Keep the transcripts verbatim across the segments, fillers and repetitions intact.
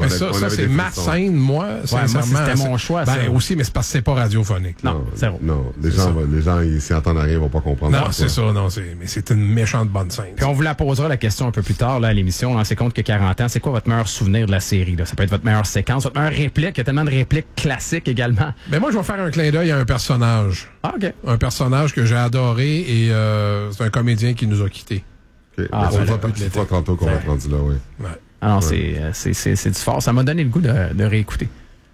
mais ça, ça c'est ma scène, moi, sincèrement. Moi, c'était mon choix. Ben, ça. aussi, mais c'est parce que c'est pas radiophonique. Non, zéro. Non, les gens, va, les gens, ils s'y entendent à rien, ils vont pas comprendre. Non, c'est ça, non, c'est, mais c'est une méchante bonne scène. Puis on vous la posera la question un peu plus tard, là, à l'émission. On s'est compte que quarante ans, c'est quoi votre meilleur souvenir de la série, là? Ça peut être votre meilleure séquence, votre meilleure réplique. Il y a tellement de répliques classiques également. Ben, moi, je vais faire un clin d'œil à un personnage. Ah, OK. Un personnage que j'ai adoré et, euh, c'est un comédien qui nous a quittés. Okay. Ah, on ben, va partir fois tantôt qu'on va être rendu là, oui. Ouais. Ah non, Ouais. c'est, c'est, c'est, c'est du fort. Ça m'a donné le goût de, de réécouter.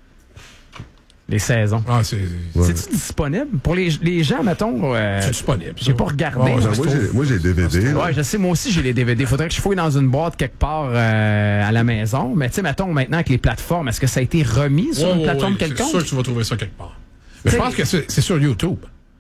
Les saisons. Ah, c'est, Ouais. C'est-tu disponible? Pour les, les gens, mettons, euh, c'est disponible. j'ai pas regardé. Ah, ouais, Moi, j'ai, moi, j'ai D V D. là. Ouais, je sais, moi aussi, j'ai les D V D. Faudrait que je fouille dans une boîte quelque part euh, à la maison. Mais tu sais, mettons, maintenant, avec les plateformes, est-ce que ça a été remis sur Ouais, une ouais, plateforme ouais, quelconque? C'est sûr que tu vas trouver ça quelque part. Mais je T'sais- pense que c'est, c'est sur YouTube.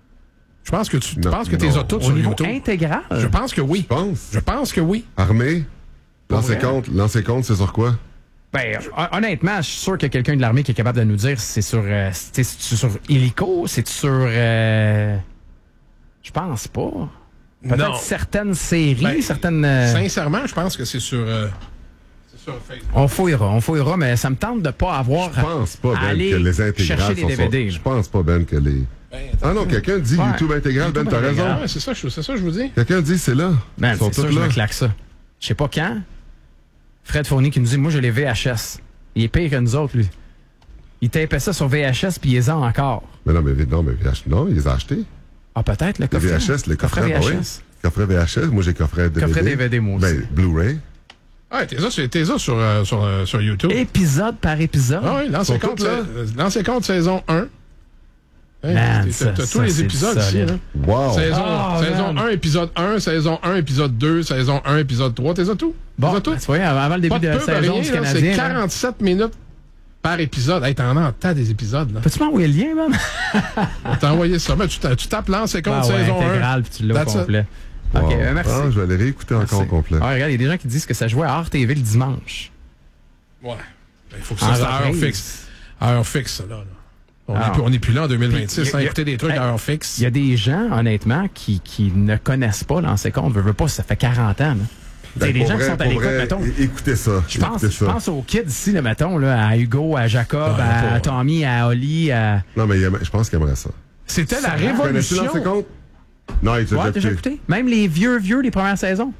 Je pense que tu Non, penses que tu non. as toutes Au sur niveau YouTube. intégral? Je pense que oui. Je pense. Je pense que oui. Armée. Lancer vrai? compte. Lancer compte, c'est sur quoi? Ben, hon- honnêtement, je suis sûr qu'il y a quelqu'un de l'armée qui est capable de nous dire si c'est sur, euh, c'est c'est sur Illico, c'est sur... Euh... Je pense pas. Peut-être Non. certaines séries, Ben, certaines... euh, Sincèrement, je pense que c'est sur, euh, c'est sur Facebook. On fouillera, on fouillera, mais ça me tente de pas avoir Je pense pas, à Ben, aller que les intégrales chercher les sont D V D. sur... Je pense pas, Ben, que les... Ben, Ah non, quelqu'un dit Ouais. YouTube intégral, Ben, YouTube t'as raison. Ah ouais, c'est ça, je- c'est ça, je vous dis. Quelqu'un dit c'est là. Man, Ils sont c'est sûr, tous je là. me claque ça. Je sais pas quand. Fred Fournier qui nous dit, moi, j'ai les V H S. Il est pire que nous autres, lui. Il tapait ça sur V H S, puis il les a encore. Mais non, mais, non, mais V H S, non, ils les ont achetés. Ah, peut-être, le Les coffret. V H S, les Coffret coffrets, bah V H oui. S. Coffret V H S, moi j'ai coffret D V D. Coffret D V D, moi aussi. Ben, Blu-ray. Ah, t'es ça, sur- t'es ça sur, euh, sur, euh, sur YouTube. Épisode par épisode. Ah oui, l'ancien Ils sont compte, tous là. euh, l'ancien compte saison un. Hein, Man, t'as- ça- t'as ça, tous les c'est épisodes ici. solide. Là. Wow. Saison, Ah, saison man. un, épisode un, saison un, épisode deux, saison un, épisode trois. T'es ça tout? Bon, T'es ça tout? ben, tu vois, avant le début Pas de de, la pub, saison rien, du là, Canadien. c'est là. quarante-sept minutes par épisode. Hey, t'en as en tas des épisodes. Là. Peux-tu m'envoyer le lien, man? T'as envoyé ça. Mais tu, t'a- tu tapes l'ancien compte Ah ouais, saison intégral, un. puis tu l'as au That's it. complet. Wow. OK, euh, merci. Ah, je vais aller réécouter encore au Merci. complet. Ah, regarde, il y a des gens qui disent que ça jouait à R T V le dimanche. Ouais. Ben, il faut que En ça soit à heure reprise. fixe. À heure fixe, ça, là. là. On Ah. n'est plus, on est plus là en deux mille Puis, vingt-six y a- sans y a- écouter des trucs Hey, à heure fixe. Il y a des gens, honnêtement, qui, qui ne connaissent pas l'ancien compte. Veux, veux pas, ça fait quarante ans. Là. Ben, C'est des pour gens vrai, qui sont à pour l'écoute, vrai, mettons. é- Écoutez ça. Je pense, écoutez je ça. pense aux kids ici, là, mettons, là, à Hugo, à Jacob, Ah, à pas- Tommy, à Oli. À... Non, mais il aime- je pense qu'il aimerait ça. C'était la Ça- Connais-tu révolution. l'ancien compte? Non, il t'a Ouais, t'as déjà déjà écouté. écouté? Même les vieux, vieux des premières saisons?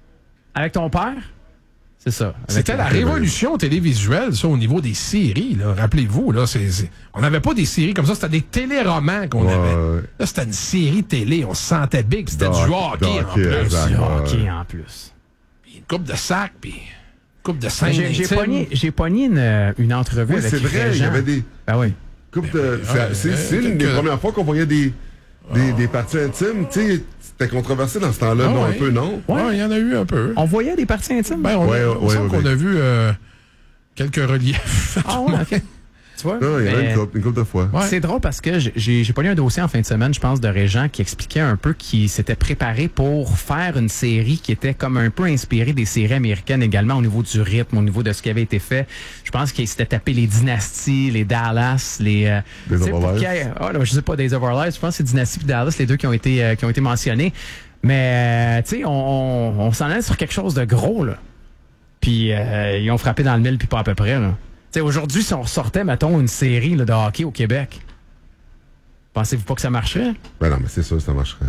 Avec ton père? C'est ça. Avec- C'était la révolution télévisuelle, ça, au niveau des séries, là. Rappelez-vous, là. c'est c'est- On n'avait pas des séries comme ça, c'était des téléromans qu'on Ouais, avait. ouais. Là, c'était une série télé, on se sentait big, c'était De du hockey, hockey, de en hockey, plus. exact. Du Ouais. hockey en plus. Puis une coupe de sac, puis une coupe de scène J'ai j'ai intime. pogné, j'ai pogné une, une entrevue Oui, avec c'est vrai, il y Régent. avait des Ben oui. coupes de. ouais, c'est- C'est ouais, c'est une des quelques- premières fois qu'on voyait des, des, des parties intimes. Tu sais, c'était controversé dans ce temps-là, Ah non, ouais. un peu, non? Ouais, il y en a eu un peu. On voyait des parties intimes? Ben, on, Ouais, a, ouais, on sent ouais, qu'on ouais. a vu euh, quelques reliefs. Ah ouais, OK. Tu vois? Non, il y en a Mais- une couple, une couple de fois. Ouais. C'est drôle parce que j'ai j'ai pas lu un dossier en fin de semaine, je pense, de Régent qui expliquait un peu qu'il s'était préparé pour faire une série qui était comme un peu inspirée des séries américaines également au niveau du rythme, au niveau de ce qui avait été fait. Je pense qu'il s'était tapé les Dynasties, les Dallas, les... euh, Days tu sais, of Our pour Lives. qu'il y ait- ah, là, je sais pas, Days of Our Lives, je pense que c'est Dynasty et Dallas, les deux qui ont été, euh, qui ont été mentionnés. Mais, euh, tu sais, on, on, on s'en allait sur quelque chose de gros, là. Puis, euh, ils ont frappé dans le mille, puis pas à peu près, là. Tu sais, aujourd'hui, si on ressortait, mettons, une série là, de hockey au Québec, pensez-vous pas que ça marcherait? Ben non, mais c'est sûr, ça marcherait.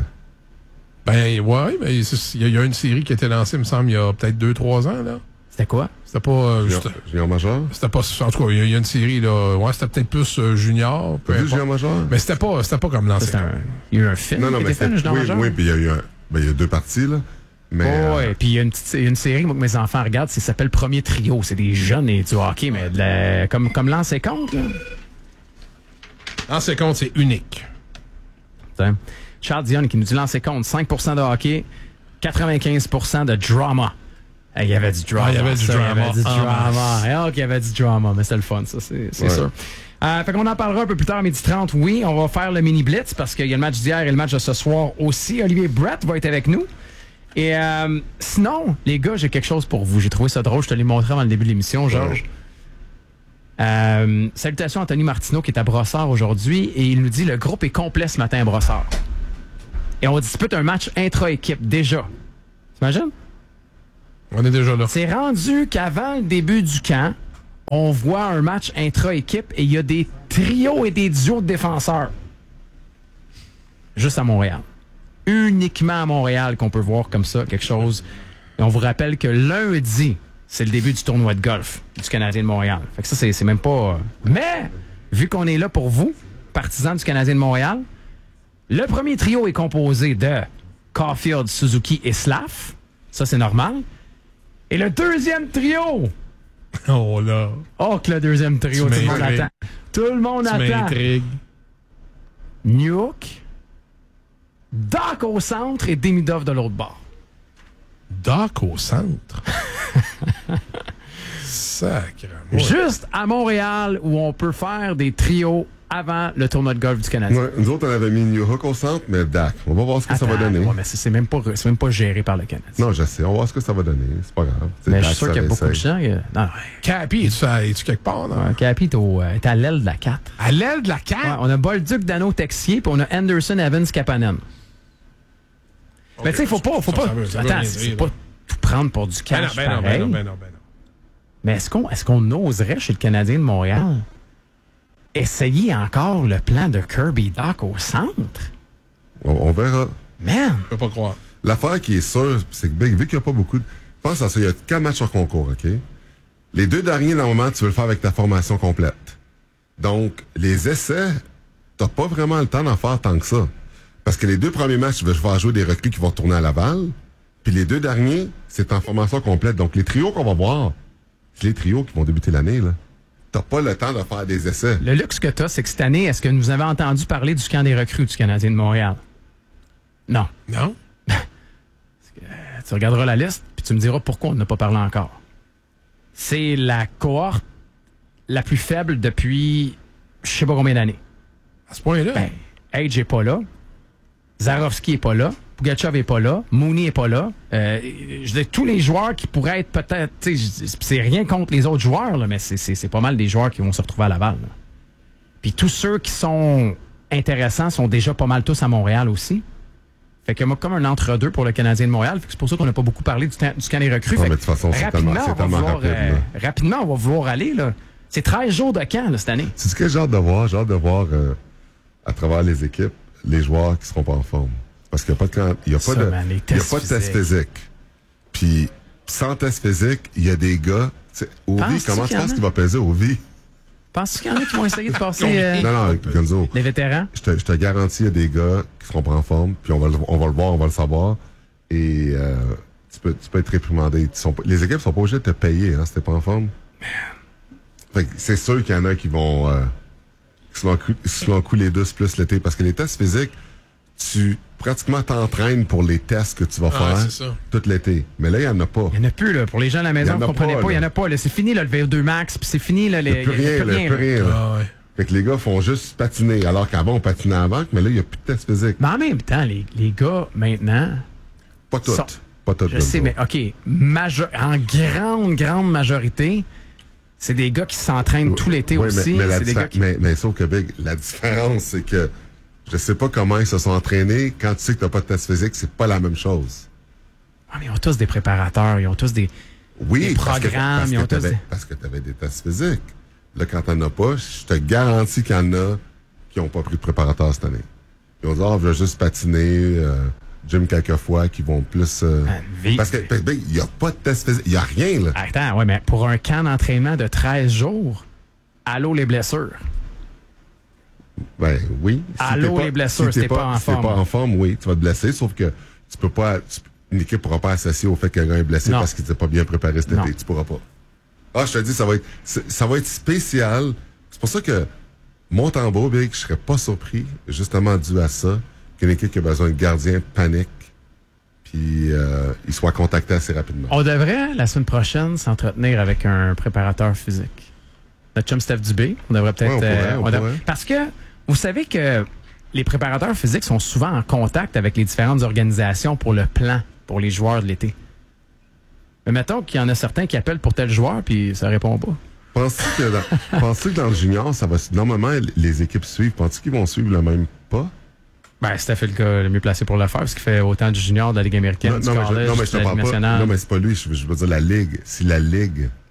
Ben, ouais, ben, c'est- il y, a- il y a une série qui a été lancée, il me semble, il y a peut-être deux trois ans, là. C'était quoi? C'était pas. euh, Junior, juste- Junior Major? C'était pas. En tout cas, il y, a- il y a une série, là. Ouais, c'était peut-être plus euh, junior. peu T'as vu importe. Junior Major? Mais c'était pas, c'était pas comme C'était l'ancien. un- Il y a eu un film Non, non, qui mais était fait, c'était. le Junior Oui, Major? oui, puis il y a eu un. Ben, il y a deux parties, là. Mais. Oh, ouais, euh, puis il y a une, petite, une série moi, que mes enfants regardent, ça s'appelle Premier Trio. C'est des jeunes et du hockey, mais de la- comme, comme l'ancien compte. Là. L'ancien compte, c'est unique. Tiens. Charles Dion qui nous dit l'ancien compte, cinq pour cent de hockey, quatre-vingt-quinze pour cent de drama. Hey, il y avait du drama. Ah, il y avait du ça, drama Il y avait du en drama. masse. Eh, ok, il y avait du drama, mais c'est le fun, ça, c'est c'est Ouais. sûr. Euh, fait qu'on en parlera un peu plus tard, midi trente. Oui, on va faire le mini blitz parce qu'il y a le match d'hier et le match de ce soir aussi. Olivier Brett va être avec nous. Et euh, sinon, les gars, j'ai quelque chose pour vous. J'ai trouvé ça drôle. Je te l'ai montré avant le début de l'émission, Georges. Euh, salutations à Anthony Martineau qui est à Brossard aujourd'hui et il nous dit le groupe est complet ce matin à Brossard. Et on dispute un match intra-équipe déjà. T'imagines? On est déjà là. C'est rendu qu'avant le début du camp, on voit un match intra-équipe et il y a des trios et des duos de défenseurs. Juste à Montréal. Uniquement à Montréal qu'on peut voir comme ça quelque chose. Et on vous rappelle que lundi, c'est le début du tournoi de golf du Canadien de Montréal. Fait que ça, c'est, c'est même pas... Mais, vu qu'on est là pour vous, partisans du Canadien de Montréal, le premier trio est composé de Caulfield, Suzuki et Slav. Ça, c'est normal. Et le deuxième trio... Oh là. Oh, que le deuxième trio, Tu tout le monde m'intrigues. attend. Tout le monde Tu attend. m'intrigues. Newhook, Doc au centre et Demidov de l'autre bord. Doc au centre. Sacrément. Juste à Montréal où on peut faire des trios avant le tournoi de golf du Canadien. Ouais, nous autres, on avait mis New Hook au centre, mais Dak. On va voir ce que ça va Attends, donner. ouais, mais c'est, c'est, même pas, c'est même pas géré par le Canadien. Non, je sais. On va voir ce que ça va donner. C'est pas grave. C'est Mais Dak, je suis sûr ça qu'il y a beaucoup de essaye. gens. que- Non, ouais. Capi, es-tu, à- es-tu quelque part? Non? Ouais, Capi est, au, euh, est à l'aile de la quatre. À l'aile de la Ouais, carte? on a Bolduc, Dano, Texier, puis on a Anderson, Evans, Kapanen. Mais tu sais, faut pas. Faut Ça, pas ça veut- ça veut attends, rien c'est dire, pas là. tout prendre pour du Ben cash. non, ben non, ben pareil. non, ben non, ben non. Mais est-ce qu'on, est-ce qu'on oserait chez le Canadien de Montréal essayer encore le plan de Kirby Doc au centre? On, on verra. Man! Je peux pas croire. L'affaire qui est sûre, c'est que ben, vu qu'il n'y a pas beaucoup de... Pense à ça, il y a quatre matchs sur concours, OK? Les deux derniers, normalement, tu veux le faire avec ta formation complète. Donc, les essais, t'as pas vraiment le temps d'en faire tant que ça. Parce que les deux premiers matchs, tu vas faire jouer des recrues qui vont retourner à Laval. Puis les deux derniers, c'est en formation complète. Donc, les trios qu'on va voir, c'est les trios qui vont débuter l'année, là. T'as pas le temps de faire des essais. Le luxe que tu as, c'est que cette année, est-ce que nous avons entendu parler du camp des recrues du Canadien de Montréal? Non. Non? Tu regarderas la liste, puis tu me diras pourquoi on n'a pas parlé encore. C'est la cohorte la plus faible depuis je sais pas combien d'années. À ce point-là? Ben, Age est pas là. Zarovski est pas là. Pugachev est pas là. Mooney est pas là. Euh, je dis tous les joueurs qui pourraient être peut-être... tu sais, je- c'est rien contre les autres joueurs, là, mais c'est, c'est, c'est pas mal des joueurs qui vont se retrouver à Laval. Là. Puis tous ceux qui sont intéressants sont déjà pas mal tous à Montréal aussi. Fait que moi, comme un entre-deux pour le Canadien de Montréal. Fait que c'est pour ça qu'on n'a pas beaucoup parlé du, temps- du camp des recrues. Non, Fait mais que de toute façon, c'est rapidement, tellement- c'est on va tellement vouloir, rapide, euh, là. rapidement, on va vouloir aller. Là. C'est treize jours de camp là, cette année. C'est ce que j'ai hâte de voir. J'ai hâte de voir euh, à travers les équipes les joueurs qui seront pas en forme. Parce qu'il n'y a pas de camp- il y a pas Ça, de, man, les il y a tests pas de test physiques. physique. Puis sans test physique, il y a des gars. tu sais, Ovi, Penses-tu comment qu'il tu y en penses a? qu'il va peser Ovi? Penses-tu qu'il y en a qui vont essayer de passer euh, Non, non, Gonzo. les vétérans? Je te, je te garantis, il y a des gars qui seront pas en forme, puis on va, le- on va le voir, on va le savoir. Et euh, tu, peux, tu peux être réprimandé. Ils sont pas- les équipes sont pas obligées de te payer hein, si t'es pas en forme. Fait que c'est sûr qu'il y en a qui vont euh, qui se vont cou- qui se vont couler douce plus l'été. Parce que les tests physiques, tu pratiquement t'entraînes pour les tests que tu vas Ah, faire c'est ça. tout l'été. Mais là, il y en a pas. Il n'y en a plus, là. Pour les gens à la maison, Il y en vous a ne comprenez pas, pas, il n'y en là. a pas. Là. C'est fini, là, le V O deux max, puis c'est fini, là, les. Il n'y a plus il y rien, là, il y a plus rien. là. Ah ouais. Fait que les gars font juste patiner. Alors qu'avant, on patinait avant, mais là, il n'y a plus de tests physiques. Mais en même temps, les, les gars, maintenant, Pas toutes. Sont- Pas toutes. je sais, Gonzo. mais OK, majo- en grande, grande majorité, c'est des gars qui s'entraînent tout l'été Oui, aussi. Mais, mais, la c'est des diffé- gars qui... mais, mais sauf que, Big, la différence, c'est que je sais pas comment ils se sont entraînés. Quand tu sais que t'as pas de test physique, c'est pas la même chose. Ah, mais ils ont tous des préparateurs, ils ont tous des... Oui, Des parce que- programmes, parce ils que ont tous t'avais- des- parce que tu avais des tests physiques. Là, quand t'en as pas, je te garantis qu'il y en a qui ont pas pris de préparateur cette année. Ils ont dit, ah, je vais juste patiner, euh, gym quelques fois, qui vont plus... euh, Ah, vite. parce que, parce que, Big, il y a pas de test physique. Il y a rien, là. Attends, ouais, mais pour un camp d'entraînement de treize jours, allô les blessures. Ben oui. Allô, t'es les blessures, t'es si t'es pas en si t'es forme. pas en forme, oui, tu vas te blesser, sauf que tu peux pas. tu- une équipe pourra pas associer au fait que quelqu'un est blessé Non. parce qu'il n'était pas bien préparé cet Non. été. Tu pourras pas. Ah, je te dis, ça va être, c'est- ça va être spécial. C'est pour ça que Montembeau, Big, je serais pas surpris, justement dû à ça, qu'une équipe qui a besoin de gardien panique, puis euh, il soit contacté assez rapidement. On devrait, la semaine prochaine, s'entretenir avec un préparateur physique. Notre chum Steph Dubé, on devrait peut-être... Ouais, on pourrait, euh, on on devrait- pourrait. Parce que, vous savez que les préparateurs physiques sont souvent en contact avec les différentes organisations pour le plan pour les joueurs de l'été. Mais mettons qu'il y en a certains qui appellent pour tel joueur, puis ça répond pas. Penses-tu que, dans, penses-tu que dans le junior, ça va, normalement, les équipes suivent, penses-tu qu'ils vont suivre le même pas? Ben, Steph est le gars le mieux placé pour le faire, parce qu'il fait autant du junior, de la Ligue américaine, Non, du non, mais je, college, non, mais je de te la parle Ligue pas. nationale. Non, mais c'est pas lui. Je, veux- je veux dire la Ligue. Si la Ligue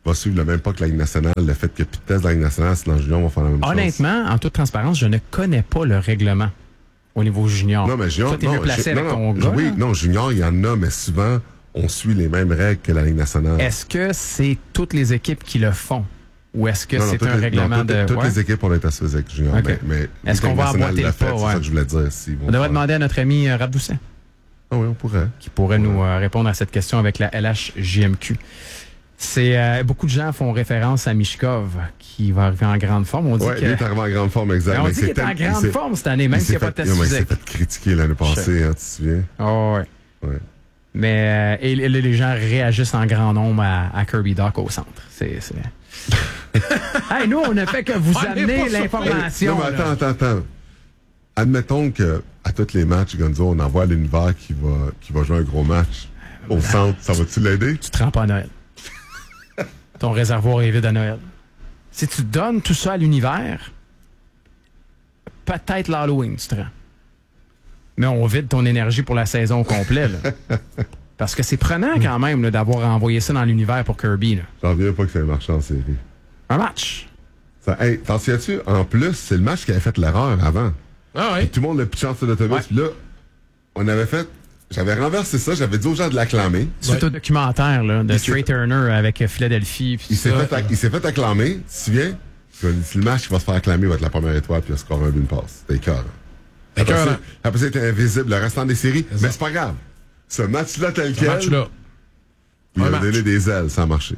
va suivre le même pas que la Ligue nationale. Le fait qu'il n'y a plus de tests de la Ligue nationale, c'est dans le junior, on va faire la même chose. Honnêtement, en toute transparence, je ne connais pas le règlement au niveau junior. Non, mais junior, Toi, t'es non, mieux placé ju- avec non, ton non, gars. Oui, là. non, junior, il y en a, mais souvent, on suit les mêmes règles que la Ligue nationale. Est-ce que c'est toutes les équipes qui le font? Ou est-ce que Non, non, c'est toutes un les- règlement non, toutes, de... toutes Ouais. les équipes ont des tests physiques junior. Ok. Mais, mais Est-ce qu'on la Ligue va nationale emboîter l'a le fait, pas, c'est ouais. ça que je voulais dire. S'ils vont On devrait faire. demander à notre ami euh, Rabdoussin, Ah oui, on pourrait. qui pourrait nous euh, répondre à cette question avec la L H J M Q. C'est euh, beaucoup de gens font référence à Mishkov, qui va arriver en grande forme. On dit Ouais, que... lui est arrivé en grande forme, exact. on mais dit c'est qu'il est en tel- il grande s'est- forme cette année, même il s'il n'y a s'est pas de fait- test non, mais Il physique. s'est fait critiquer l'année passée, hein, tu te souviens? Oh, ouais. Ouais. Mais euh, et, et les gens réagissent en grand nombre à, à Kirby Doc au centre. C'est, c'est... hey, nous, on ne fait que vous On est amener pas l'information. Non, mais attends, là. attends, attends. Admettons que à tous les matchs, Gonzo, on envoie à l'univers qui va, qui va jouer un gros match au centre. Ça va-tu l'aider? Tu te rends pas à Noël. Ton réservoir est vide à Noël. Si tu donnes tout ça à l'univers, peut-être l'Halloween, tu te rends. Mais on vide ton énergie pour la saison au complet. Là. Parce que c'est prenant quand même là, d'avoir envoyé ça dans l'univers pour Kirby. Là. J'en reviens pas que ça ait marché en série. Un match. Ça, hey, t'en souviens-tu? En plus, c'est le match qui avait fait l'erreur avant. Ah oui. Tout le monde l'a pitché sur l'autobus. Ouais. Puis là, on avait fait... J'avais renversé ça, j'avais dit aux gens de l'acclamer. Suite Ouais. au documentaire là, de Il Trey s'est- Turner avec Philadelphie. puis Il s'est ça. fait, acc- il s'est fait acclamer, tu te souviens? Puis on dit, si le match qui va se faire acclamer va être la première étoile, puis il a scoré un but, une passe. C'était écœurant. Après Écœurant. ça, après ça, il était invisible le restant des séries. C'est Mais ça. c'est pas grave. Ce match-là tel Ce quel, match-là. il Un a match. donné des ailes, ça a marché.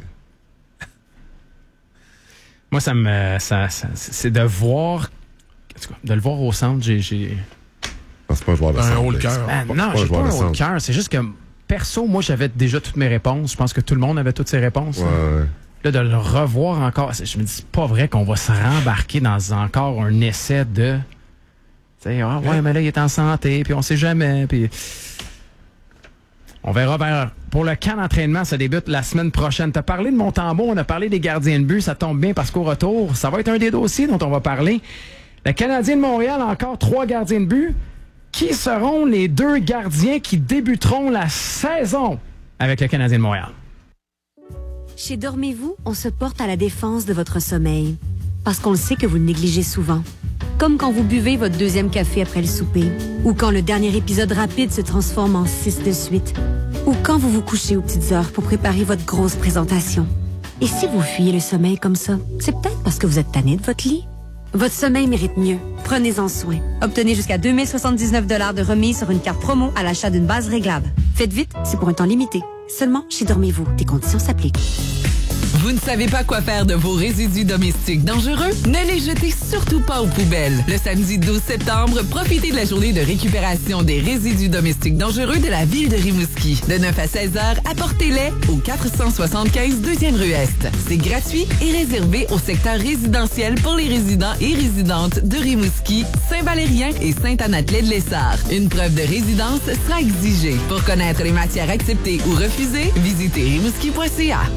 Moi, ça me, ça, ça- c'est de voir, en tout cas, de le voir au centre. J'ai, j'ai... Non, c'est pas un joueur de Un centre, haut le Lex. cœur. Ben, pas- non, c'est j'ai pas un pas un joueur de haut de centre. cœur. C'est juste que perso, moi, j'avais déjà toutes mes réponses. Je pense que tout le monde avait toutes ses réponses. Ouais, là. ouais. Là, de le revoir encore, c'est- je me dis, c'est pas vrai qu'on va se rembarquer dans encore un essai de. Tu sais, ah ouais, mais là, il est en santé, puis on sait jamais, puis. On verra vers. Pour le camp d'entraînement, ça débute la semaine prochaine. Tu as parlé de Montembeau, on a parlé des gardiens de but, ça tombe bien parce qu'au retour, ça va être un des dossiers dont on va parler. Le Canadien de Montréal a encore trois gardiens de but. Qui seront les deux gardiens qui débuteront la saison avec le Canadien de Montréal? Chez Dormez-vous, on se porte à la défense de votre sommeil. Parce qu'on le sait que vous le négligez souvent. Comme quand vous buvez votre deuxième café après le souper. Ou quand le dernier épisode rapide se transforme en six de suite. Ou quand vous vous couchez aux petites heures pour préparer votre grosse présentation. Et si vous fuyez le sommeil comme ça, c'est peut-être parce que vous êtes tanné de votre lit. Votre sommeil mérite mieux. Prenez-en soin. Obtenez jusqu'à deux mille soixante-dix-neuf dollars de remise sur une carte promo à l'achat d'une base réglable. Faites vite, c'est pour un temps limité. Seulement chez Dormez-vous. Des conditions s'appliquent. Vous ne savez pas quoi faire de vos résidus domestiques dangereux? Ne les jetez surtout pas aux poubelles. Le samedi douze septembre, profitez de la journée de récupération des résidus domestiques dangereux de la ville de Rimouski. De neuf à seize heures, apportez-les au quatre cent soixante-quinze deuxième rue Est. C'est gratuit et réservé au secteur résidentiel pour les résidents et résidentes de Rimouski, Saint-Valérien et Saint-Anne-de-Lessard. Une preuve de résidence sera exigée. Pour connaître les matières acceptées ou refusées, visitez rimouski point c a.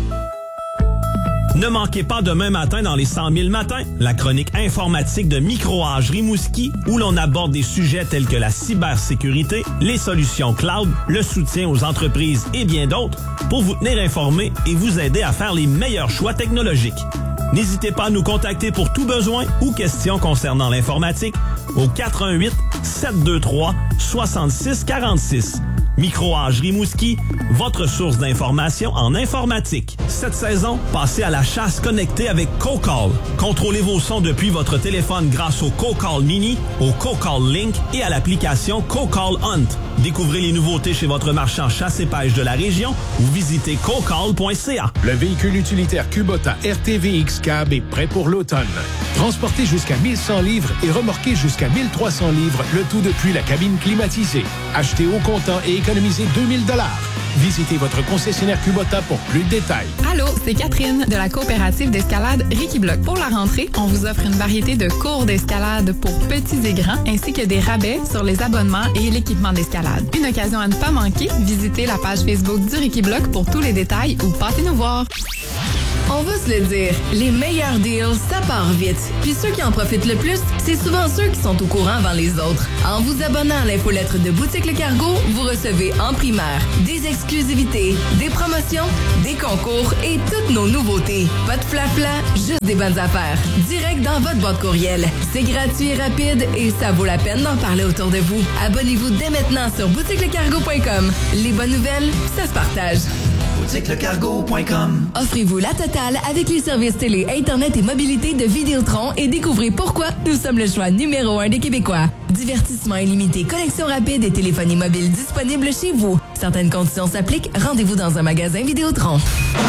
Ne manquez pas demain matin dans les cent mille matins, la chronique informatique de Micro-Age Rimouski, où l'on aborde des sujets tels que la cybersécurité, les solutions cloud, le soutien aux entreprises et bien d'autres, pour vous tenir informé et vous aider à faire les meilleurs choix technologiques. N'hésitez pas à nous contacter pour tout besoin ou questions concernant l'informatique au quatre un huit, sept deux trois, six six quatre six. Micro-Age Rimouski, votre source d'information en informatique. Cette saison, passez à la chasse connectée avec CoCall. Contrôlez vos sons depuis votre téléphone grâce au CoCall Mini, au CoCall Link et à l'application CoCall Hunt. Découvrez les nouveautés chez votre marchand chasse et pêche de la région ou visitez cocall point c a. Le véhicule utilitaire Kubota R T V X Cab est prêt pour l'automne. Transporté jusqu'à mille cent livres et remorqué jusqu'à mille trois cents livres, le tout depuis la cabine climatisée. Achetez au comptant et économisez deux mille dollars. Visitez votre concessionnaire Kubota pour plus de détails. Allô, c'est Catherine de la coopérative d'escalade Ricky Block. Pour la rentrée, on vous offre une variété de cours d'escalade pour petits et grands, ainsi que des rabais sur les abonnements et l'équipement d'escalade. Une occasion à ne pas manquer, visitez la page Facebook du Ricky Block pour tous les détails ou passez nous voir. On va se le dire, les meilleurs deals, ça part vite. Puis ceux qui en profitent le plus, c'est souvent ceux qui sont au courant avant les autres. En vous abonnant à l'infolettre de Boutique Le Cargo, vous recevez en primaire des exclusivités, des promotions, des concours et toutes nos nouveautés. Pas de flafla, juste des bonnes affaires. Direct dans votre boîte courriel. C'est gratuit et rapide et ça vaut la peine d'en parler autour de vous. Abonnez-vous dès maintenant sur boutique le cargo point com. Les bonnes nouvelles, ça se partage. boutique le cargo point com. Offrez-vous la totale avec les services télé, Internet et mobilité de Vidéotron et découvrez pourquoi nous sommes le choix numéro un des Québécois. Divertissement illimité, connexion rapide et téléphonie mobile disponible chez vous. Certaines conditions s'appliquent. Rendez-vous dans un magasin Vidéotron.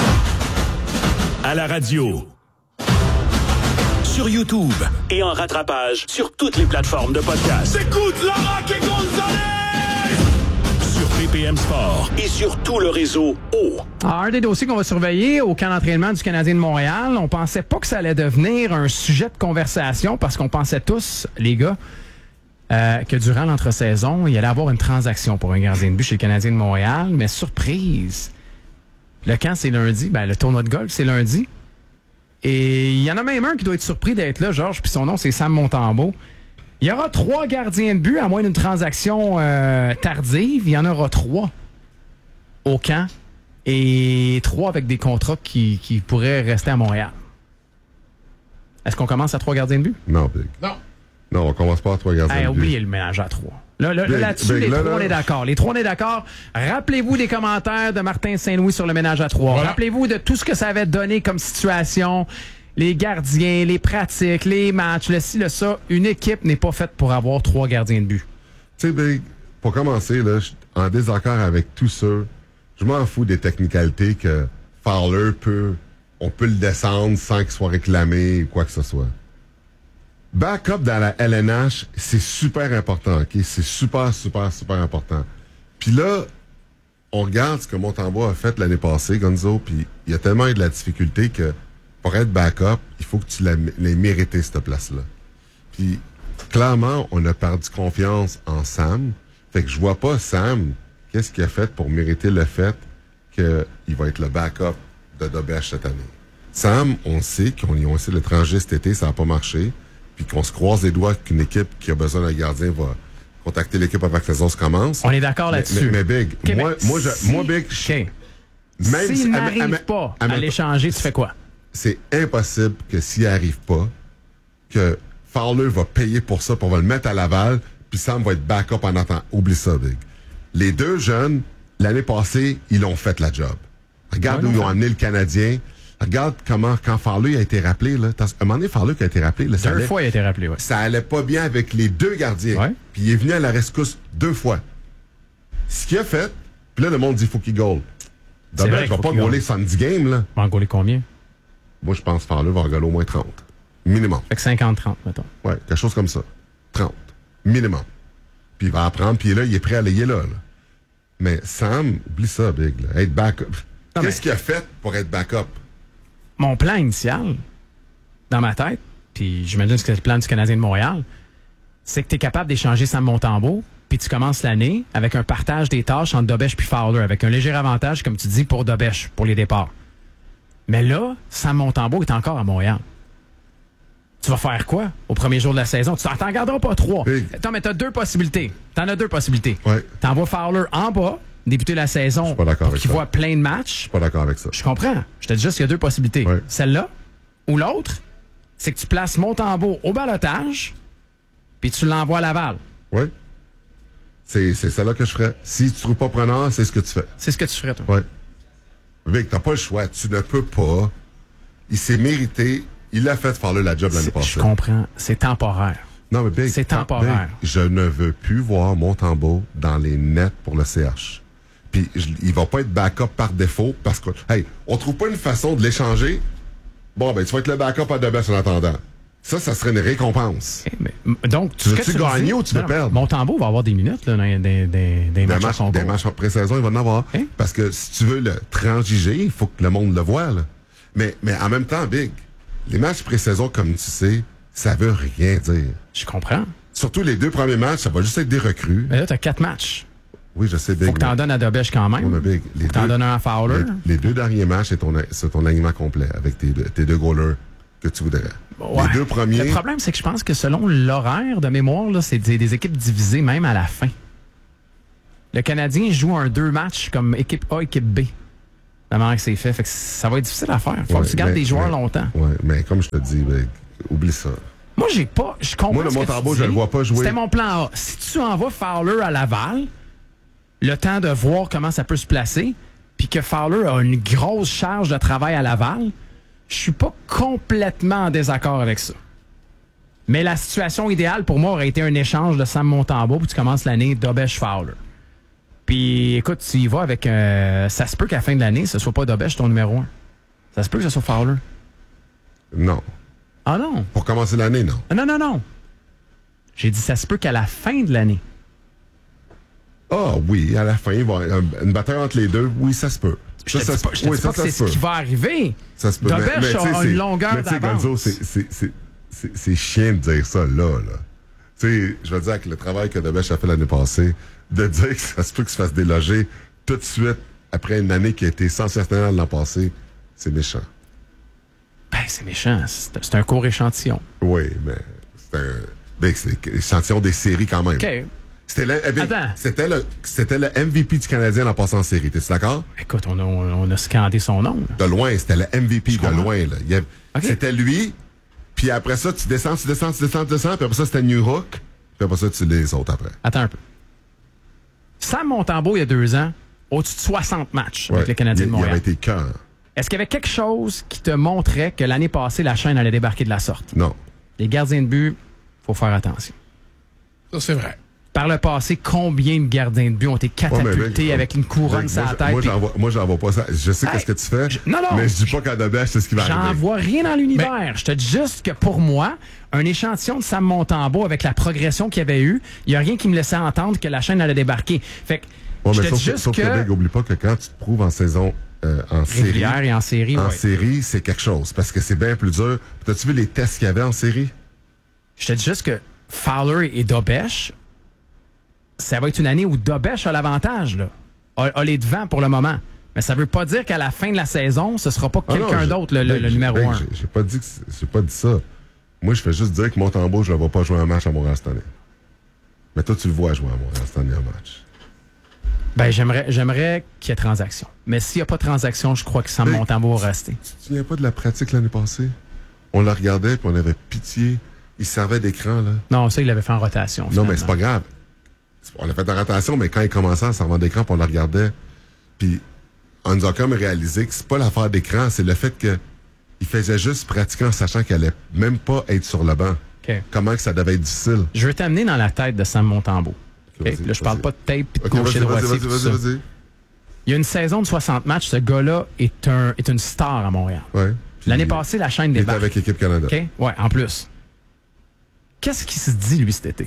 À la radio, sur YouTube et en rattrapage sur toutes les plateformes de podcast. Écoute Laurent et Gonzalez! Sur P P M Sport et sur tout le réseau O. Alors, un des dossiers qu'on va surveiller au camp d'entraînement du Canadien de Montréal, on pensait pas que ça allait devenir un sujet de conversation parce qu'on pensait tous, les gars, euh, que durant l'entre-saison, il allait avoir une transaction pour un gardien de but chez le Canadien de Montréal. Mais surprise, le camp c'est lundi, ben le tournoi de golf c'est lundi. Et il y en a même un qui doit être surpris d'être là, Georges, puis son nom c'est Sam Montembeault. Il y aura trois gardiens de but, à moins d'une transaction euh, tardive. Il y en aura trois au camp et trois avec des contrats qui, qui pourraient rester à Montréal. Est-ce qu'on commence à trois gardiens de but? Non, Big. Non. Non, on commence pas à trois gardiens Hey, de but. oubliez le ménage à trois. Là, là, Big, là-dessus, Big, les là, trois, là. on est d'accord. Les trois, on est d'accord. Rappelez-vous des commentaires de Martin Saint-Louis sur le ménage à trois. Voilà. Rappelez-vous de tout ce que ça avait donné comme situation. Les gardiens, les pratiques, les matchs, le ci, le ça. Une équipe n'est pas faite pour avoir trois gardiens de but. Tu sais, Big, pour commencer, là, je suis en désaccord avec tous ceux. Je m'en fous des technicalités que Fowler peut, on peut le descendre sans qu'il soit réclamé ou quoi que ce soit. Backup dans la L N H, c'est super important, OK? C'est super, super, super important. Puis là, on regarde ce que Montembeault a fait l'année passée, Gonzo, puis il y a tellement eu de la difficulté que pour être backup, il faut que tu l'aies l'aies mérité, cette place-là. Puis, clairement, on a perdu confiance en Sam. Fait que je vois pas Sam, qu'est-ce qu'il a fait pour mériter le fait qu'il va être le backup de Dobèche cette année. Sam, on sait qu'on y a essayé l'étranger cet été, ça n'a pas marché. Puis qu'on se croise les doigts qu'une équipe qui a besoin d'un gardien va contacter l'équipe avant que la saison se commence. On est d'accord Mais- là-dessus. Mais, mais Big, Okay, moi, mais moi, je, si- moi, Big, je- OK. même si- S'il à- à- n'arrive à- pas à- à à- l'échanger, tu fais quoi? c'est impossible que s'il arrive pas, que Fowler va payer pour ça, puis on va le mettre à Laval, puis Sam va être backup en attendant. Oublie ça, Big. Les deux jeunes, l'année passée, ils ont fait la job. Regarde Ouais, où non, ils ont ça- amené le Canadien. Regarde comment, quand Fowler a été rappelé, là. t'as- À un moment donné, Fowler qui a été rappelé, là, ça Deux allait, fois, il a été rappelé, ouais. ça allait pas bien avec les deux gardiens. Ouais. Puis il est venu à la rescousse deux fois. Ce qu'il a fait, puis là, le monde dit faut qu'il goal. C'est vrai Dobèche qu'il va faut pas qu'il goaler goal. soixante-dix games, là. On va en gauler combien? Moi, je pense que Fowler va en goaler au moins trente. Minimum. Fait que cinquante trente, mettons. Ouais, quelque chose comme ça. trente. Minimum. Puis il va apprendre, puis là, il est prêt à l'ayer là, là. Mais Sam, oublie ça, Big, là. Être backup. Non, Qu'est-ce mais- qu'il a fait pour être backup? Mon plan initial, dans ma tête, puis j'imagine que c'est le plan du Canadien de Montréal, c'est que tu es capable d'échanger Sam Montembeault, puis tu commences l'année avec un partage des tâches entre Dobèche puis Fowler, avec un léger avantage, comme tu dis, pour Dobèche, pour les départs. Mais là, Sam Montembeault est encore à Montréal. Tu vas faire quoi au premier jour de la saison? Tu t'en garderas pas trois. Big. Attends, mais t'as deux possibilités. T'en as deux possibilités. Ouais. T'envoies Fowler en bas, débuter la saison, suis pas d'accord pour avec qu'il ça. voit plein de matchs. Je suis pas d'accord avec ça. Je comprends. Je te dis juste qu'il y a deux possibilités. Ouais. Celle-là ou l'autre, c'est que tu places Montembeault au balotage puis tu l'envoies à Laval. Oui. C'est, c'est celle-là que je ferais. Si tu trouves pas preneur, c'est ce que tu fais. C'est ce que tu ferais, toi. Ouais. Vic, t'as pas le choix. Tu ne peux pas. Il s'est mérité. Il a fait faire la job l'année C'est- passée. Je comprends. C'est temporaire. Non, mais Big, C'est temporaire. Big, je ne veux plus voir Montembeault dans les nets pour le C H. Puis je- il va pas être backup par défaut parce que, hey, on trouve pas une façon de l'échanger. Bon, ben, tu vas être le backup à Dobèche en attendant. Ça, ça serait une récompense. OK, mais, m- donc, Tu ce veux-tu que me gagner dis- ou tu veux Non, perdre? Montembeault va avoir des minutes là, dans des, des, des, des Des matchs à matchs, son des goal. matchs en pré-saison, il va en avoir. Hein? Parce que si tu veux le transiger, il faut que le monde le voie. Là. Mais, mais en même temps, Big, les matchs pré-saison, comme tu sais, ça veut rien dire. Je comprends. Surtout les deux premiers matchs, ça va juste être des recrues. Mais là, tu as quatre matchs. Oui, je sais, Big. Faut que t'en donnes à Dobèche quand même. Ouais, mais Big, les Faut que t'en deux- donnes un à Fowler. Les, les deux derniers matchs, c'est ton, c'est ton alignement complet avec tes deux, tes deux goalers que tu voudrais. Ouais. Les deux premiers. Le problème, c'est que je pense que selon l'horaire de mémoire, là, c'est des, des équipes divisées même à la fin. Le Canadien joue un deux matchs comme équipe A, équipe B. La manière que c'est fait. Fait que ça va être difficile à faire. Faut Ouais, que tu gardes mais- des joueurs mais- longtemps. Ouais, mais comme je te dis, Big, oublie ça. Moi, j'ai pas. Je comprends. Moi, le ce que Montembeau, tu je dis. le vois pas jouer. C'était mon plan A. Si tu envoies Fowler à Laval, le temps de voir comment ça peut se placer, puis que Fowler a une grosse charge de travail à Laval, je suis pas complètement en désaccord avec ça. Mais la situation idéale pour moi aurait été un échange de Sam Montembeau, puis tu commences l'année Dobèche-Fowler. Puis écoute, tu y vas avec. Euh, ça se peut qu'à la fin de l'année, ce soit pas Dobèche ton numéro un. Ça se peut que ce soit Fowler. Non. Ah non. Pour commencer l'année, non. Non, non, non. J'ai dit ça se peut qu'à la fin de l'année. Ah oui, à la fin, il va y avoir une bataille entre les deux. Oui, ça se peut. Je te Ça, dis ça pas, se- je te oui, dis ça, pas que ça c'est se ce peut. qui va arriver. Ça se peut. Dobèche mais, mais, tu sais, a c'est- une longueur mais, tu sais, d'avance. Gonzo, c'est- c'est- c'est- c'est c'est chiant de dire ça là. là. Tu sais, je veux dire, avec le travail que Dobèche a fait l'année passée, de dire que ça se peut qu'il se fasse déloger tout de suite après une année qui a été sensationnelle l'an passé, c'est méchant. Ben, c'est méchant. C'est c'est un court échantillon. Oui, mais c'est un. Ben, c'est l'échantillon des séries quand même. OK. C'était le, eh bien, Attends. c'était le, c'était le M V P du Canadien l'an passé en série. T'es-tu d'accord? Écoute, on a, on a scandé son nom. là. De loin, c'était le M V P de comprends. loin. Là. Il y avait- Ok. C'était lui, puis après ça, tu descends, tu descends, tu descends, tu descends, puis après ça, c'était New Hook, puis après ça, tu les autres après. Attends un peu. Sam Montembeau, il y a deux ans, au-dessus de soixante matchs Ouais. avec les Canadiens il, de il Montréal. avait été cœur. Est-ce qu'il y avait quelque chose qui te montrait que l'année passée, la chaîne allait débarquer de la sorte? Non. Les gardiens de but, faut faire attention. Ça, c'est vrai. Par le passé, combien de gardiens de but ont été catapultés Ouais, mais, mais, avec une couronne Moi, sur la je- tête? Moi, puis- j'en vois, moi, j'en vois pas ça. Je sais Hey, qu'est-ce que tu fais, je- non, non. mais je dis pas qu'à Dobèche, c'est ce qui va J'en arriver. vois rien dans l'univers. Je te dis juste que pour moi, un échantillon de Sam Montembeau avec la progression qu'il y avait eu, il n'y a rien qui me laissait entendre que la chaîne allait débarquer. Fait que Ouais, je mais te dis sauf, que, juste sauf que, que Big, oublie pas que quand tu te prouves en saison, euh, en série, régulière et en série, en ouais. série, c'est quelque chose, parce que c'est bien plus dur. T'as-tu vu les tests qu'il y avait en série? Je te dis juste que Fowler et Dobèche, ça va être une année où Dobèche a l'avantage, là. A, a les devants pour le moment. Mais ça veut pas dire qu'à la fin de la saison, ce sera pas Ah non, quelqu'un j'ai- d'autre, le, le- Big, le j'ai- numéro Big, un. j'ai- J'ai pas dit que c'est- j'ai pas dit ça. Moi, je fais juste dire que Montembeau, je le vois pas jouer un match à Montréal cette année. Mais toi, tu le vois jouer à Montréal cette année un match. Ben, j'aimerais, j'aimerais qu'il y ait transaction. Mais s'il n'y a pas de transaction, je crois que Sam Big, Montembeau va rester. Tu te souviens pas de la pratique l'année passée? On la regardait, puis on avait pitié. Il servait d'écran, là. Non, ça, il l'avait fait en rotation. Non, finalement. mais c'est pas grave. On a fait de rotation, mais quand il commençait en servant d'écran, puis on le regardait, puis on nous a comme réalisé que c'est pas l'affaire d'écran, c'est le fait que il faisait juste pratiquer en sachant qu'il allait même pas être sur le banc. OK. Comment que ça devait être difficile. Je veux t'amener dans la tête de Sam Montembeau. OK? vas-y, Puis là, je parle vas-y. pas de tape et de Ok, gaucher vas-y, droitier. vas-y, tout vas-y, ça. vas-y, vas-y. Il y a une saison de soixante matchs. Ce gars-là est, un, est une star à Montréal. Ouais. Puis L'année il- passée, la chaîne Il était débarque. avec Équipe Canada. OK? Ouais, en plus. Qu'est-ce qui se dit, lui, cet été?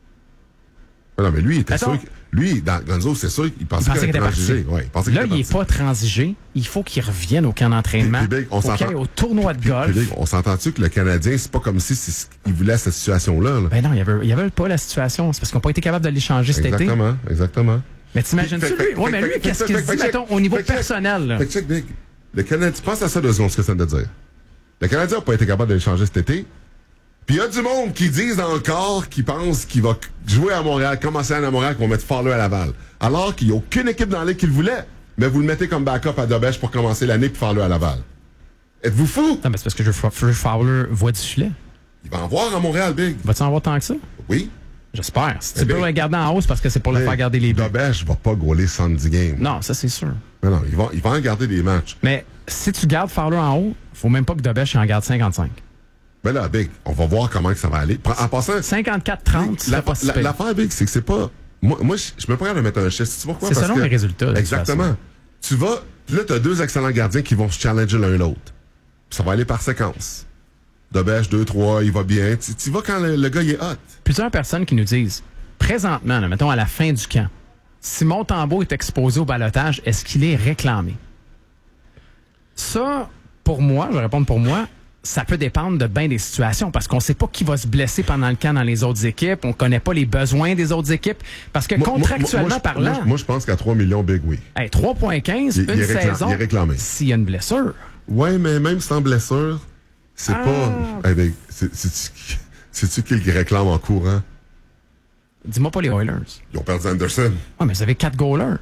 Ah non, mais lui, il était Attends. sûr. que- Lui, dans Gonzo, c'est sûr, il pensait Il pensait qu'il qu'il était était parti. transigé. Ouais, il pensait Là, qu'il il était n'est parti. pas transigé. Il faut qu'il revienne au camp d'entraînement. Puis- puis Big, on Faut qu'il s'entend- aille au tournoi de golf. Puis, Big, on s'entend-tu que le Canadien, c'est pas comme si c'est ce qu'il voulait cette situation-là. là? Ben non, il n'y avait, il y avait pas la situation. C'est parce qu'ils n'ont pas été capables de l'échanger cet été. Exactement, exactement. Mais t'imagines-tu, Fait- fait- lui? Ouais, fait- mais lui, fait- qu'est-ce fait- qu'il se fait- dit, fait- mettons, au niveau fait- fait- personnel? là? Fait que check, Big. Le Canadien, pense à ça deux secondes, ce que ça veut dire. Le Canadien n'a pas été capable de l'échanger cet été. Puis il y a du monde qui disent encore, qui pense qu'il va jouer à Montréal, commencer à Montréal, qu'on va mettre Fowler à Laval. Alors qu'il n'y a aucune équipe dans la ligue qui le voulait. Mais vous le mettez comme backup à Dobèche pour commencer l'année puis Fowler à Laval. Êtes-vous fou? Non, mais c'est parce que je veux Fowler voit du filet. Il va en voir à Montréal, Big. Va-tu en voir tant que ça? Oui. J'espère. Si tu Eh peux ben, le garder en hausse parce que c'est pour le Hey, faire garder les buts. Dobèche va pas gauler soixante-dix games. Non, ça, c'est sûr. Mais non, il va, il va en garder des matchs. Mais si tu gardes Fowler en haut, faut même pas que Dobèche en garde cinquante-cinq. Mais là, Big, on va voir comment que ça va aller. En passant, cinquante-quatre trente, c'est La- pas si la- pire. L'affaire, Big, c'est que c'est pas. Moi, moi je je me prends de mettre un chiffre. Tu sais pourquoi? C'est Parce selon que- les résultats, de toute Exactement. façon. Tu vas. Puis là, tu as deux excellents gardiens qui vont se challenger l'un l'autre. Puis ça va aller par séquence. Dobèche, deux, trois, il va bien. Tu, tu vas quand le, le gars il est hot. Plusieurs personnes qui nous disent, présentement, là, mettons à la fin du camp, si Montembeau est exposé au ballottage, est-ce qu'il est réclamé? Ça, pour moi, je vais répondre pour moi, ça peut dépendre de bien des situations parce qu'on sait pas qui va se blesser pendant le camp dans les autres équipes. On connaît pas les besoins des autres équipes. Parce que Moi- contractuellement moi- moi, je- parlant, Moi, je- moi, je pense qu'à trois millions, Big, oui. hey, trois virgule quinze, Il- une il est récla- saison, il est réclamé. s'il y a une blessure. Ouais, mais même sans blessure, c'est Ah. pas. Hey, Big, c'est- c'est-tu sais-tu qui le réclame en courant? Dis-moi pas les Oilers. Ils ont perdu Anderson. Ah, mais vous avez quatre goalers.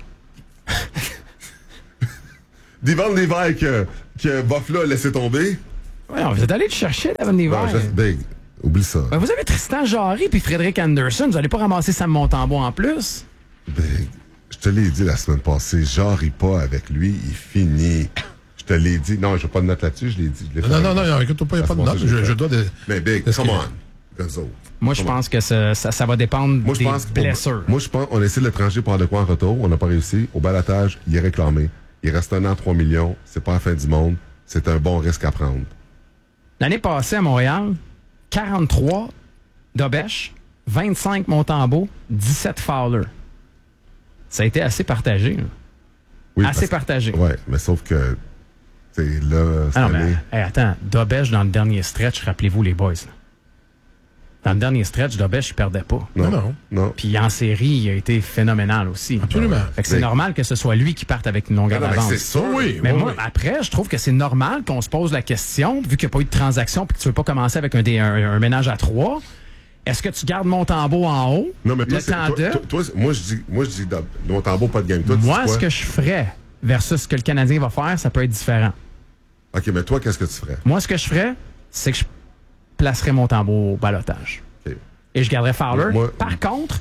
Divan Levi que, que Buffalo a laissé tomber. Ouais, vous êtes allé le chercher, Devon Levi. Non, juste Big. Oublie ça. Ben, vous avez Tristan Jarry puis Frédéric Anderson. Vous n'allez pas ramasser Sam Montembeault en plus? Big. Je te l'ai dit la semaine passée, j'arrive pas avec lui, il finit. Je te l'ai dit. Non, je n'ai pas de note là-dessus, je l'ai dit. je l'ai Non, fait. non, non, non, écoute-toi pas, il n'y a pas de La note. semaine passée, Je, je je l'ai dois de. Mais Big, Est-ce come que- on. Gonzo. Moi, je Come on. pense que ça, ça, ça va dépendre Moi, je des pense que- blessures. Moi, je pense qu'on a essayé de l'étranger par de quoi en retour. On n'a pas réussi. Au balotage, il est réclamé. Il reste un an, trois millions. C'est pas la fin du monde. C'est un bon risque à prendre. L'année passée à Montréal, quarante-trois Dobèche, vingt-cinq Montembeault, dix-sept Fowler. Ça a été assez partagé. là. Oui, assez parce- partagé. Ouais, mais sauf que, tu sais, là, cette Ah non, mais année- hey, attends, Dobèche dans le dernier stretch, rappelez-vous les boys. là. Dans le dernier stretch, Dobèche, il perdait pas. Non, Non, non. non. Puis en série, il a été phénoménal aussi. Absolument. Fait que c'est Mais- normal que ce soit lui qui parte avec une longueur Non, non, mais d'avance. c'est sûr. Oui, Mais oui, moi, oui. après, je trouve que c'est normal qu'on se pose la question, vu qu'il n'y a pas eu de transaction puis que tu veux pas commencer avec un, dé- un, un ménage à trois. Est-ce que tu gardes Montembeault en haut? Non, mais toi, le c'est- temps toi, de? toi- toi, c'est- moi, je dis, moi, je dis, Dob- Montembeault, pas de game. Toi, tu Moi, dis ce quoi? que je ferais versus ce que le Canadien va faire, ça peut être différent. OK, mais toi, qu'est-ce que tu ferais? Moi, ce que je ferais, c'est que je placerais Montembeault au balotage. OK. Et je garderais Fowler. Moi- Par contre,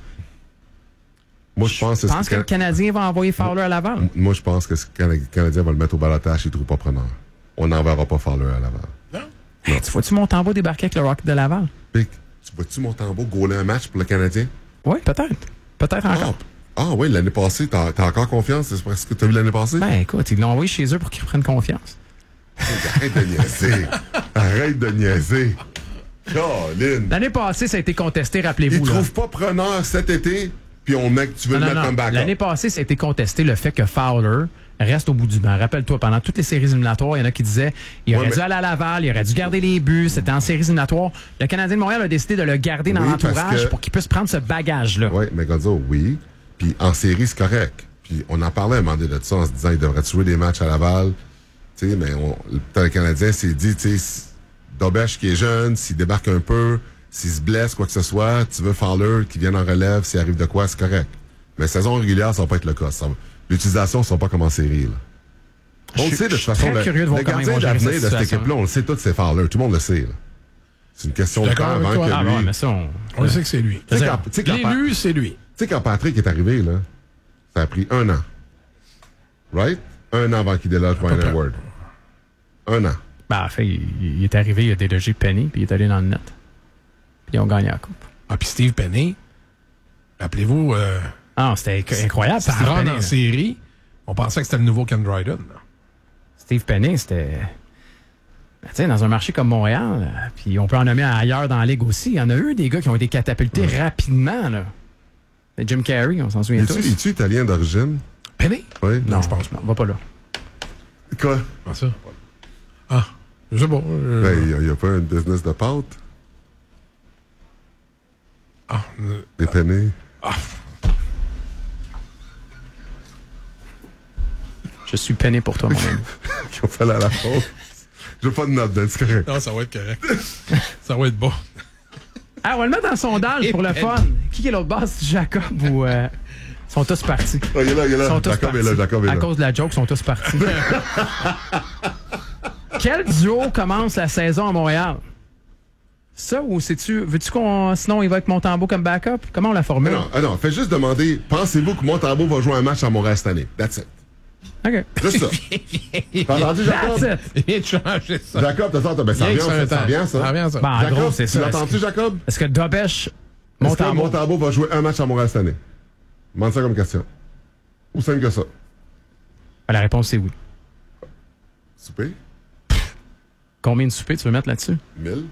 Moi, je pense, je que pense que le Canadien va envoyer Fowler à Laval. Moi, je pense que le Cana- Canadien va le mettre au balotage s'il ne trouve pas preneur. On n'enverra pas Fowler à Laval. Hey, tu vois-tu Montembeau débarquer avec le Rocket de Laval? Pic, tu vois-tu Montembeault gauler un match pour le Canadien? Oui, peut-être. Peut-être Ah, encore. ah oui, l'année passée, t'as as encore confiance? C'est ce que t'as vu l'année passée? Ben écoute, ils l'ont envoyé chez eux pour qu'ils reprennent confiance. Arrête de niaiser. Arrête de niaiser. Colin. L'année passée, ça a été contesté, Ils rappelez-vous. ne là. trouvent pas preneur cet été, puis on met, tu veux Non, le non, mettre non. comme backup. L'année passée, ça a été contesté le fait que Fowler reste au bout du banc. Rappelle-toi, pendant toutes les séries éliminatoires, il y en a qui disaient il aurait Ouais, dû mais- aller à Laval, il aurait dû garder les buts, c'était en séries éliminatoires. Le Canadien de Montréal a décidé de le garder dans Oui, parce l'entourage que- pour qu'il puisse prendre ce bagage-là. Oui, mais Gonzo, oui. Puis en série, c'est correct. Puis on en parlait à un moment donné de ça en se disant il devrait jouer des matchs à Laval. Tu sais, mais on, le le Canadien s'est dit, tu sais, Dobèche qui est jeune, s'il débarque un peu, s'il se blesse, quoi que ce soit, tu veux Fowler qui vienne en relève, s'il arrive de quoi, c'est correct. Mais saison régulière, ça va pas être le cas. Ça va- L'utilisation ne sera pas comme en série. Là. On Je le suis- sait de toute je suis façon. très Le, curieux de voir le comment ils gardien vont gérer d'avenir cette de cette situation. équipe-là, on le sait tous, c'est Fowler. Tout le monde le sait. là. C'est une question de temps D'accord avec avant toi. que Ah lui... ouais, mais ça, on... On le sait que c'est lui. Tu sais, quand- tu sais, quand Pa- L'élu, c'est lui. tu sais, quand Patrick est arrivé, là, ça a pris un an. Right? Un an avant qu'il déloge Brian près. Edward. Un an. Ben, en fait, il, il est arrivé, il a délogé Penny, puis il est allé dans le net. Puis ils ont gagné la coupe. Ah, puis Steve Penny, rappelez-vous, euh, Ah, c'était inc- incroyable. s'il ça, rentre Penny, en là. série, on pensait que c'était le nouveau Ken Dryden. là. Steve Penny, c'était... Ben, tu sais, dans un marché comme Montréal, euh, puis on peut en nommer ailleurs dans la Ligue aussi, il y en a eu des gars qui ont été catapultés rapidement, là. C'est Jim Carrey, on s'en souvient Es-tu tous. es-tu italien d'origine? Penny? Oui. Non, je pense pas. On va pas là. Quoi? Pas ça. Ah, je sais pas. euh, Ben, il n'y a, pas un business de pâte? ah, euh, Des pennies? Je suis peiné pour toi, mon ami. Qui ont fait à la faute? Je veux pas de note, Dan, c'est correct. non, ça va être correct. ça va être bon. Ah, on va le mettre dans le sondage pour le fun. Qui est l'autre boss, Jacob ou... Euh... Ils sont tous partis. Oh, il est là, il est Ils là. sont tous Jacob partis. est là, Jacob est À là. cause de la joke, ils sont tous partis. Quel duo commence la saison à Montréal? Ça ou c'est-tu... Veux-tu qu'on... Sinon, il va avec Montembeau comme backup? Comment on la Ah formule? non, ah non, fais juste demander, pensez-vous que Montembeau va jouer un match à Montréal cette année? That's it. OK. Juste ça. T'as entendu, Jacob? That's it. Il vient de changer ça. Jacob, t'as ça, ben, ça Bien revient, que ça, ça revient, ça. Ça revient, ça. Ben, en Jacob, gros, c'est tu ça. l'as Est-ce entendu, que, Jacob? est-ce que Dobèche, Est-ce que Montembeau... Montembeau va jouer un match à Montréal cette année? Demande ça comme question. Ou simple que ça. Ben, la réponse, c'est oui. Souper? Combien de soupers tu veux mettre là-dessus? Mille?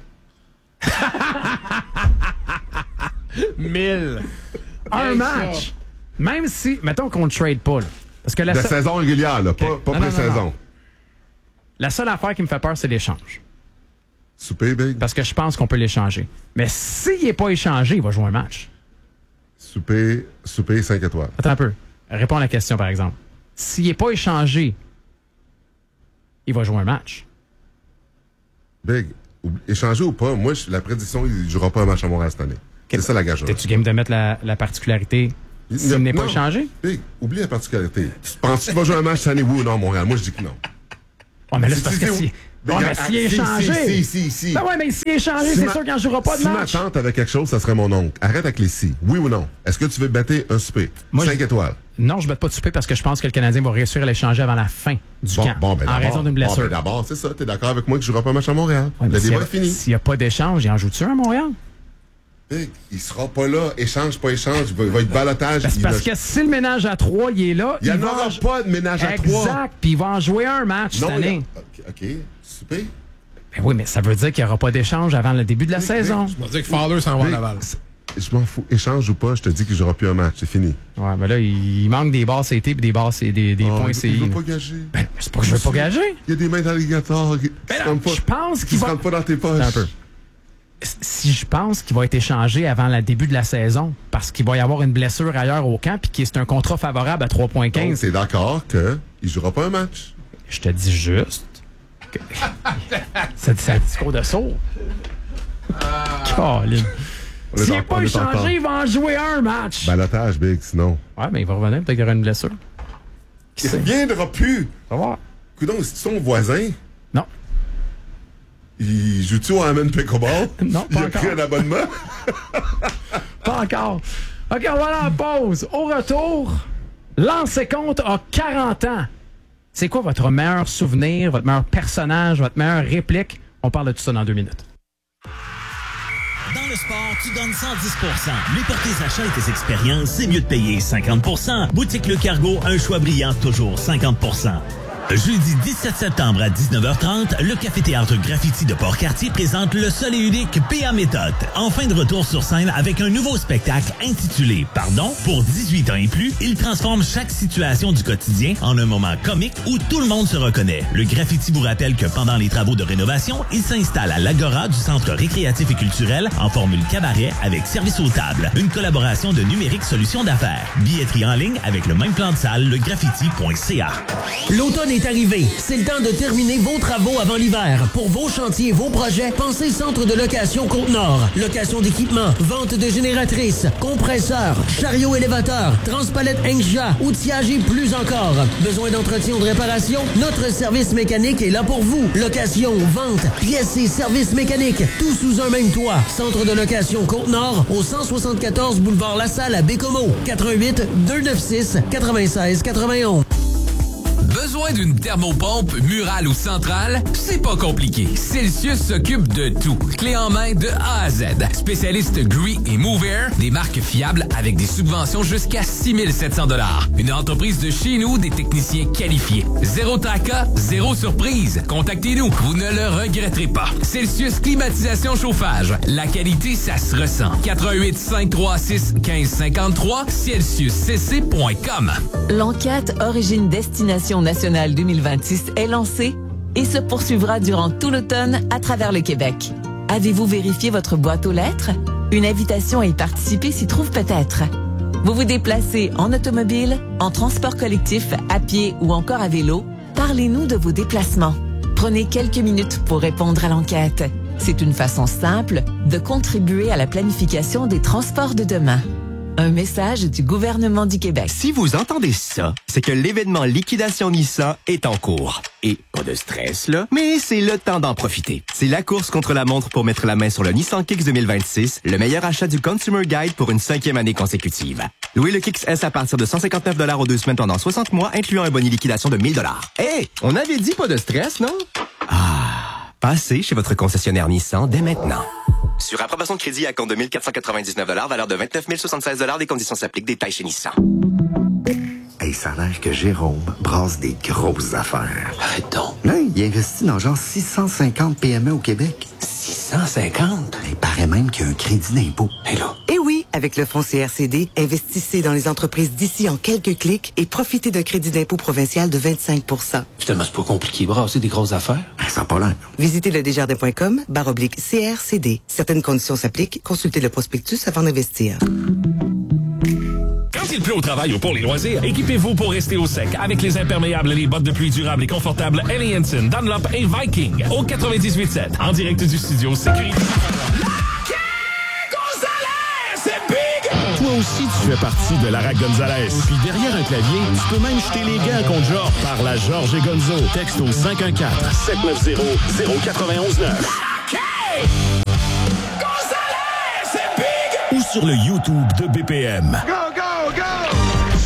Mille. Un Hey, match! Même si... Mettons qu'on ne trade pas, là. Parce que la, De seule- saison régulière, là, pas, pas Non, non, non, pré-saison. non. la seule affaire qui me fait peur, c'est l'échange. Souper, Big? Parce que je pense qu'on peut l'échanger. Mais s'il n'est pas échangé, il va jouer un match. Souper, souper cinq étoiles. Attends un peu. Réponds à la question, par exemple. S'il n'est pas échangé, il va jouer un match. Big, échanger ou pas, moi, je- la prédiction, il ne jouera pas un match à Montréal cette année. C'est ça la gageure. T'es-tu game de mettre la, la particularité s'il n'est pas Non. échangé? Big, oublie la particularité. Tu penses qu'il va jouer un match cette année, oui ou non, à Montréal? Moi, je dis que non. Ouais, mais là, c'est parce que si. Big, Ouais, mais ah, s'il est si, échangé. Si, si, si, si. Ben ouais, mais s'il est échangé, Si c'est ma- sûr qu'il n'en jouera pas de si match. ma tante avait quelque chose, ça serait mon oncle. Arrête avec les si. Oui ou non? Est-ce que tu veux bêter un souper? Moi, cinq je- étoiles. Non, je ne bête pas de souper parce que je pense que le Canadien va réussir à l'échanger avant la fin du Bon, camp. bon, ben en d'abord- raison d'une blessure. Bon, ben d'abord, c'est ça. T'es d'accord avec moi que je jouera pas un match à Montréal? Ouais, mais Le s'il débat y a- est fini. S'il n'y a pas d'échange, il en joue-tu un à Montréal? Big, il sera pas là. Échange, pas échange. Il va, il va être balotage. Ben, c'est Il parce va- que si le ménage à trois, il est là, Il n'y en va aura en- pas de ménage à trois. Exact, puis il va en jouer un match Non, cette il y a- année. OK, OK. Souper? Ben oui, mais ça veut dire qu'il n'y aura pas d'échange avant le début de la saison. On va dire que Fowler s'en va à Big, Laval. c'est- Je m'en fous. Échange ou pas, je te dis qu'il jouera plus un match. C'est fini. Ouais, mais là, il manque des barres C T et des barres C- des, des Oh, points il- C I. Il veut pas gager. Ben, c'est pas que je veux pas gager. Il y a des mains d'alligator qui Ben se non, rendent pas, je pense qui qu'il se va... rendent pas dans tes poches. Un peu. Si je pense qu'il va être échangé avant le début de la saison, parce qu'il va y avoir une blessure ailleurs au camp, puis que c'est un contrat favorable à trois virgule Donc, quinze, t'es d'accord qu'il ne jouera pas un match? je te dis juste que... c'est c'est un discours de sourd. Colin. On est S'il en- n'est on pas est encore. échangé, il va en jouer un match. Balotage, Big, sinon. Ouais, mais il va revenir, peut-être qu'il y aura une blessure. Qui Il sait? reviendra plus. On va voir. Coudon, c'est ton voisin? Non. Il joue-tu au Hammond Pickleball? Non, Il pas a pris encore. un abonnement? Pas encore. OK, on va aller en pause. Au retour, Lancez compte a quarante ans. C'est quoi votre meilleur souvenir, votre meilleur personnage, votre meilleure réplique? On parle de tout ça dans deux minutes. Dans le sport, tu donnes cent dix pour cent. Mais pour tes achats et tes expériences, c'est mieux de payer cinquante pour cent. Boutique Le Cargo, un choix brillant, toujours cinquante pour cent. Jeudi dix-sept septembre à dix-neuf heures trente, le Café-Théâtre Graffiti de Port-Cartier présente le seul et unique P A Méthode. Enfin de retour sur scène avec un nouveau spectacle intitulé « Pardon ». Pour dix-huit ans et plus, il transforme chaque situation du quotidien en un moment comique où tout le monde se reconnaît. Le graffiti vous rappelle que pendant les travaux de rénovation, il s'installe à l'Agora du Centre récréatif et culturel en formule cabaret avec service aux tables. Une collaboration de Numérique Solutions d'affaires. Billetterie en ligne avec le même plan de salle, le graffiti point c a. L'automne est arrivé. C'est le temps de terminer vos travaux avant l'hiver. Pour vos chantiers, vos projets, pensez Centre de location Côte-Nord. Location d'équipement, vente de génératrices, compresseurs, chariots élévateurs, transpalettes Engja, outillage et plus encore. Besoin d'entretien ou de réparation? Notre service mécanique est là pour vous. Location, vente, pièces et services mécaniques, tout sous un même toit. Centre de location Côte-Nord au cent soixante-quatorze boulevard La Salle à Bécomo. quatre un huit, deux neuf six, neuf six neuf un. Besoin d'une thermopompe murale ou centrale? C'est pas compliqué. Celsius s'occupe de tout. Clé en main de A à Z. Spécialiste Gree et Move Air, des marques fiables avec des subventions jusqu'à six mille sept cents dollars. Une entreprise de chez nous, des techniciens qualifiés. Zéro tracas, zéro surprise. Contactez-nous, vous ne le regretterez pas. Celsius Climatisation Chauffage. La qualité, ça se ressent. quatre un huit, cinq trois six, un cinq cinq trois, celsius c c point com. L'enquête Origine-Destination nationale deux mille vingt-six est lancée et se poursuivra durant tout l'automne à travers le Québec. Avez-vous vérifié votre boîte aux lettres? Une invitation à y participer s'y trouve peut-être. Vous vous déplacez en automobile, en transport collectif, à pied ou encore à vélo? Parlez-nous de vos déplacements. Prenez quelques minutes pour répondre à l'enquête. C'est une façon simple de contribuer à la planification des transports de demain. Un message du gouvernement du Québec. Si vous entendez ça, c'est que l'événement Liquidation Nissan est en cours. Et pas de stress, là, mais c'est le temps d'en profiter. C'est la course contre la montre pour mettre la main sur le Nissan Kicks deux mille vingt-six, le meilleur achat du Consumer Guide pour une cinquième année consécutive. Louez le Kicks S à partir de cent cinquante-neuf dollars aux deux semaines pendant soixante mois, incluant un bonus liquidation de mille dollars. Hey, on avait dit pas de stress, non? Ah, passez chez votre concessionnaire Nissan dès maintenant. Sur approbation de crédit à compte de mille quatre cent quatre-vingt-dix-neuf dollars, valeur de vingt-neuf mille soixante-seize dollars, des conditions s'appliquent, détails chez Nissan. Hey, ça a l'air que Jérôme brasse des grosses affaires. Arrête donc. Là, il investit dans genre six cent cinquante P M E au Québec. six cent cinquante? Il paraît même qu'il y a un crédit d'impôt. Hé là. Eh oui, Avec le fonds C R C D, investissez dans les entreprises d'ici en quelques clics et profitez d'un crédit d'impôt provincial de vingt-cinq pour cent. Finalement, c'est pas compliqué, brasser des grosses affaires. Ça n'a pas l'air. Visitez le desjardins point com barre oblique C R C D. Certaines conditions s'appliquent. Consultez le prospectus avant d'investir. Quand il pleut au travail ou pour les loisirs, équipez-vous pour rester au sec avec les imperméables et les bottes de pluie durables et confortables Helly Hansen, Dunlop et Viking au quatre-vingt-dix-huit sept en direct du studio Sécurité. Toi aussi, tu fais partie de Lara Gonzalez. Puis derrière un clavier, tu peux même jeter les gants contre Georges par la Georges et Gonzo. Texte au cinq un quatre, sept neuf zéro, zéro quatre un un neuf. Ou sur le YouTube de B P M. Go,